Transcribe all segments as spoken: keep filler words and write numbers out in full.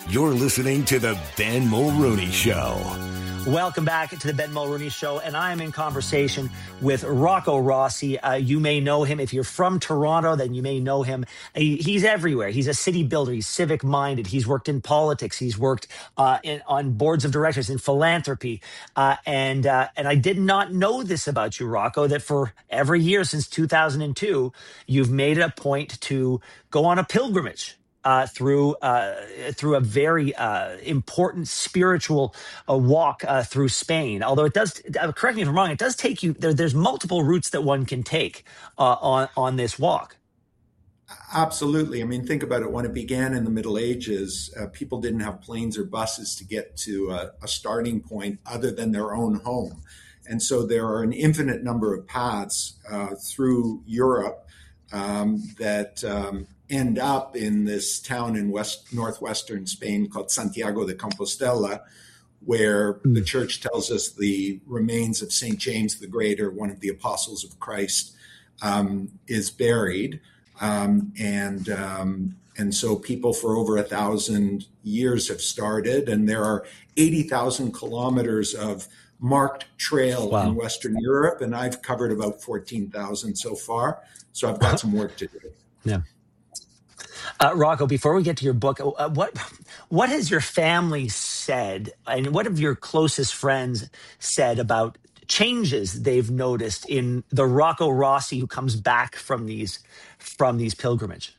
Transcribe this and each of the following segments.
You're listening to The Ben Mulrooney Show. Welcome back to the Ben Mulrooney Show, and I am in conversation with Rocco Rossi. Uh, you may know him. If you're from Toronto, then you may know him. He, he's everywhere. He's a city builder. He's civic-minded. He's worked in politics. He's worked uh, in, on boards of directors, in philanthropy. Uh, and uh, and I did not know this about you, Rocco, that for every year since two thousand two, you've made it a point to go on a pilgrimage Uh, through uh, through a very uh, important spiritual uh, walk uh, through Spain. Although it does, uh, correct me if I'm wrong, it does take you there. There's multiple routes that one can take uh, on on this walk. Absolutely. I mean, think about it. When it began in the Middle Ages, uh, people didn't have planes or buses to get to a, a starting point other than their own home, and so there are an infinite number of paths uh, through Europe um, that. Um, end up in this town in west northwestern Spain called Santiago de Compostela, where the church tells us the remains of Saint James the Greater, one of the apostles of Christ, um, is buried. Um, and um, and so people for over a thousand years have started, and there are eighty thousand kilometers of marked trail wow. in Western Europe, and I've covered about fourteen thousand so far. So I've got some work to do. Yeah. Uh, Rocco, before we get to your book, uh, what what has your family said, and what have your closest friends said about changes they've noticed in the Rocco Rossi who comes back from these from these pilgrimage?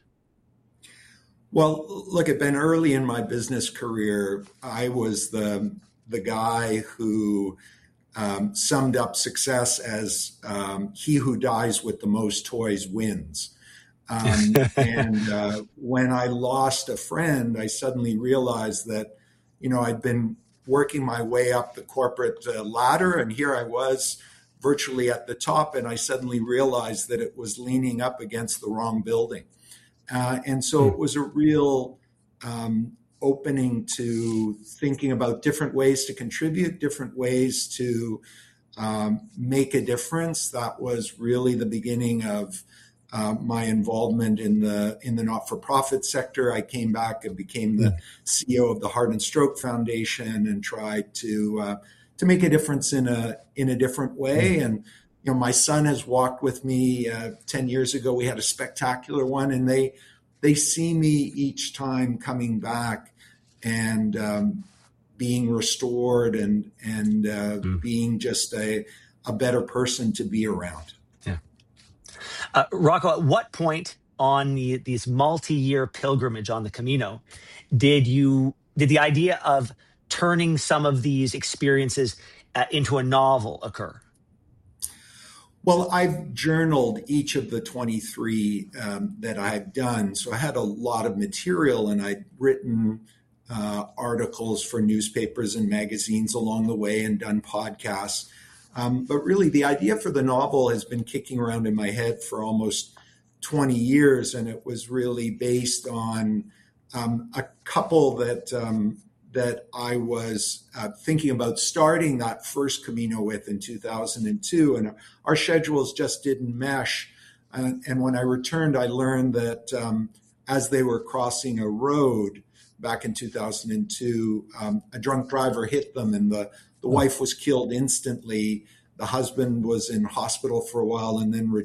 Well, look, at Ben, early in my business career, I was the the guy who um, summed up success as um, he who dies with the most toys wins. Um, and uh, when I lost a friend, I suddenly realized that, you know, I'd been working my way up the corporate uh, ladder, and here I was virtually at the top, and I suddenly realized that it was leaning up against the wrong building. Uh, and so it was a real um, opening to thinking about different ways to contribute, different ways to um, make a difference. That was really the beginning of Uh, my involvement in the in the not-for-profit sector. I came back and became the C E O of the Heart and Stroke Foundation and tried to uh, to make a difference in a in a different way. And you know, my son has walked with me. Uh, Ten years ago, we had a spectacular one, and they they see me each time coming back and um, being restored and and uh, mm. being just a a better person to be around. Uh, Rocco, at what point on the, these multi-year pilgrimage on the Camino did you did the idea of turning some of these experiences uh, into a novel occur? Well, I've journaled each of the twenty-three um, that I've done, so I had a lot of material, and I'd written uh, articles for newspapers and magazines along the way and done podcasts. Um, but really, the idea for the novel has been kicking around in my head for almost twenty years, and it was really based on um, a couple that um, that I was uh, thinking about starting that first Camino with in two thousand two, and our schedules just didn't mesh. And, and when I returned, I learned that um, as they were crossing a road back in two thousand two, um, a drunk driver hit them, and the The wife was killed instantly. The husband was in hospital for a while and then